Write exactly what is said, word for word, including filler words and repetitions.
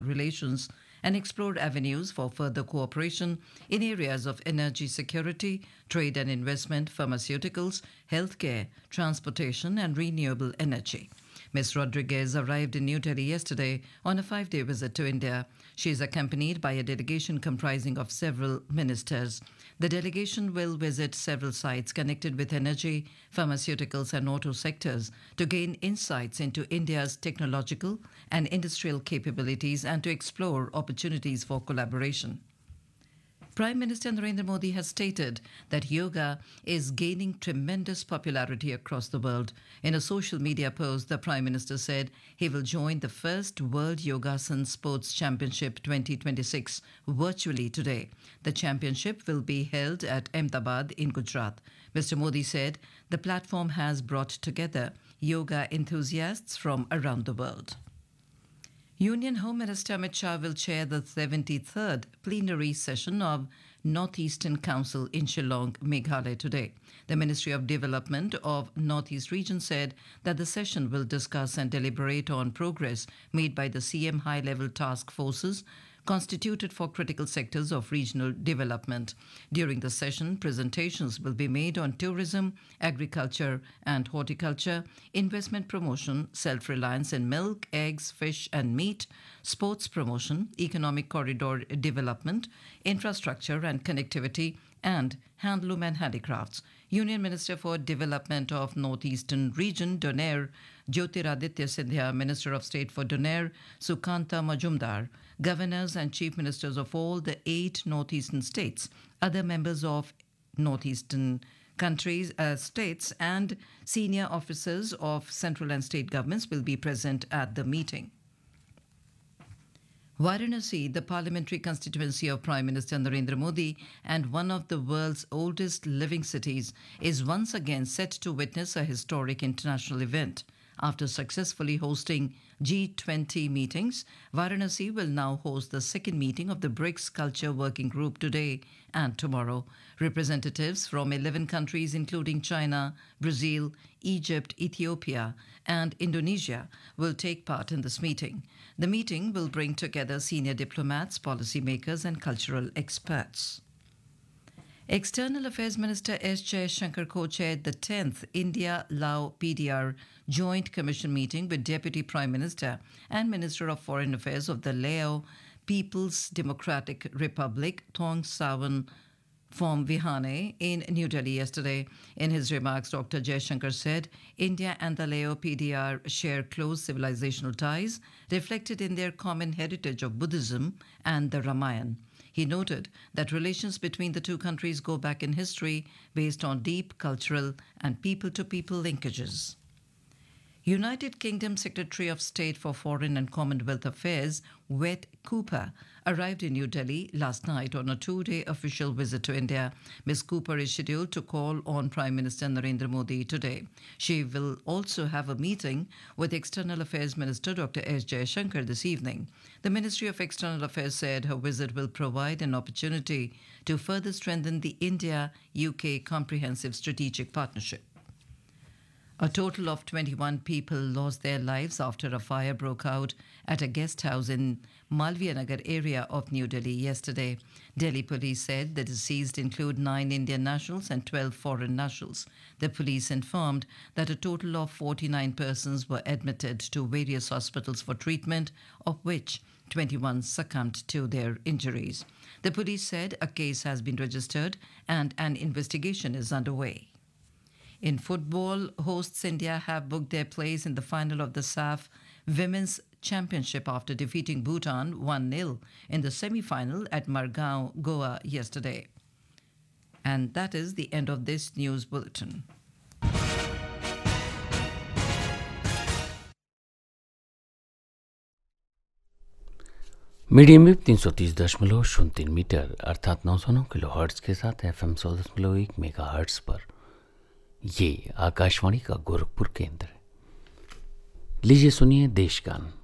relations and explored avenues for further cooperation in areas of energy security, trade and investment, pharmaceuticals, healthcare, transportation, and renewable energy. Miz Rodriguez arrived in New Delhi yesterday on a five-day visit to India. She is accompanied by a delegation comprising of several ministers. The delegation will visit several sites connected with energy, pharmaceuticals, and auto sectors to gain insights into India's technological and industrial capabilities and to explore opportunities for collaboration. Prime Minister Narendra Modi has stated that yoga is gaining tremendous popularity across the world. In a social media post, the Prime Minister said he will join the first World Yogasan Sports Championship twenty twenty-six virtually today. The championship will be held at Ahmedabad in Gujarat. Mister Modi said the platform has brought together yoga enthusiasts from around the world. Union Home Minister Amit Shah will chair the seventy-third plenary session of North-Eastern Council in Shillong, Meghalaya today. The Ministry of Development of North-East Region said that the session will discuss and deliberate on progress made by the C M high-level task forces constituted for critical sectors of regional development. During the session, presentations will be made on tourism, agriculture and horticulture, investment promotion, self-reliance in milk, eggs, fish and meat, sports promotion, economic corridor development, infrastructure and connectivity, and handloom and handicrafts. Union Minister for Development of North-Eastern Region, Donair, Jyotiraditya Sindhya, Minister of State for Donair, Sukanta Majumdar, governors and chief ministers of all the eight northeastern states, other members of northeastern countries, uh, states, and senior officers of central and state governments will be present at the meeting. Varanasi, the parliamentary constituency of Prime Minister Narendra Modi and one of the world's oldest living cities, is once again set to witness a historic international event. After successfully hosting G twenty meetings, Varanasi will now host the second meeting of the BRICS Culture Working Group today and tomorrow. Representatives from eleven countries including China, Brazil, Egypt, Ethiopia and Indonesia will take part in this meeting. The meeting will bring together senior diplomats, policymakers and cultural experts. External Affairs Minister S. Jaishankar co-chaired the tenth India-Lao P D R Joint Commission meeting with Deputy Prime Minister and Minister of Foreign Affairs of the Lao People's Democratic Republic, Thong Savan Phomvihane, in New Delhi yesterday. In his remarks, Doctor Jaishankar said India and the Lao P D R share close civilizational ties reflected in their common heritage of Buddhism and the Ramayana. He noted that relations between the two countries go back in history based on deep cultural and people-to-people linkages. United Kingdom Secretary of State for Foreign and Commonwealth Affairs, Wet Cooper, arrived in New Delhi last night on a two-day official visit to India. Miz Cooper is scheduled to call on Prime Minister Narendra Modi today. She will also have a meeting with External Affairs Minister Doctor S. Jaishankar this evening. The Ministry of External Affairs said her visit will provide an opportunity to further strengthen the India-U K Comprehensive Strategic Partnership. A total of twenty-one people lost their lives after a fire broke out at a guest house in Malviya Nagar area of New Delhi yesterday. Delhi police said the deceased include nine Indian nationals and twelve foreign nationals. The police informed that a total of forty-nine persons were admitted to various hospitals for treatment, of which twenty-one succumbed to their injuries. The police said a case has been registered and an investigation is underway. In football, hosts India have booked their place in the final of the S A F Women's Championship after defeating Bhutan one nil in the semi-final at Margao, Goa yesterday. And that is the end of this news bulletin. Medium wave तीन सौ तीस दशमलव शून्य तीन metre अर्थात नौ सौ नौ kilo hertz के साथ एफ एम सौ दशमलव एक मेगा हर्ट्ज पर ये आकाशवाणी का गोरखपुर केंद्र है। लीजिए सुनिए देश गान।